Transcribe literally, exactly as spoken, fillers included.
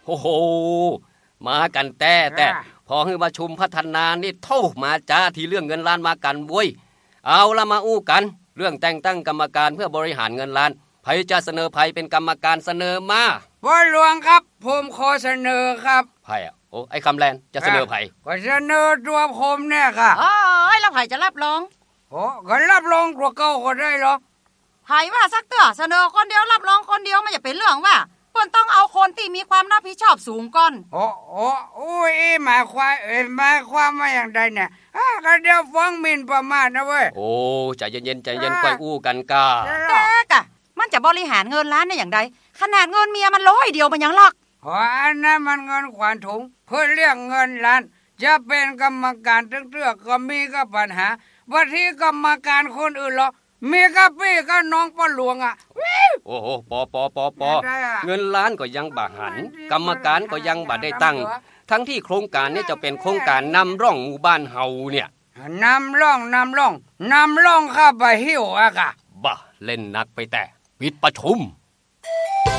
โอ้โหมากันแต่แต่พอให้ประชุมพัฒนานี่โทษมาจ้าที่เรื่องเงินล้านมากันเว้ยเอาละมาอู้กันเรื่องแต่งตั้งกรรมการเพื่อบริหารเงินล้านไผจะเสนอไผเป็นกรรมการเสนอมาพ่อหลวงครับผมขอเสนอครับไผอ่ะโอ้ไอ้คำแลนจะเสนอไผก็เสนอตัวผมเนี่ยค่ะอ๋อแล้วไผจะรับรองโอ้ก็รับรองตัวเก่าก็ได้หรอไผว่าสักเตื้อเสนอคนเดียวรับรองคนเดียวมันจะเป็นเรื่องว่าเพิ่นต้องเอาคนที่มีความรับผิดชอบสูงก่อนโอ้โอ้โอ้ยหมายความเอ้ยหมายความว่าอย่างใดเนี่ยอ่าก็เดี๋ยวฟ้องหมิ่นประมาทนะเว้ยโอ้ใจเย็นๆใจเย็นค่อยอู้กันกาแต่กะมันจะบริหารเงินล้านได้อย่างใดขนาดเงินเมียมันร้อยเดียวมันยังหลักอ๋ออันนั้นมันเงินขวัญถุงเพื่อเรียกเงินล้านจะเป็นกรรมการตึกเตือกก็มีก็ปัญหาว่าที่กรรมการคนอื่นหรอมีกับพี่ก็น้องพ่อหลวงอ่ะโอ้โหปอปอปอปอเงินล้านก็ยังบ่หันกรรมการก็ยังบ่ได้ตั้งทั้งที่โครงการนี้จะเป็นโครงการนำร่องหมู่บ้านเฮาเนี่ยนำร่องนำร่องนำร่องข้าไปหิวอะกะบ่เล่นนักไปแต่ปิดประชุม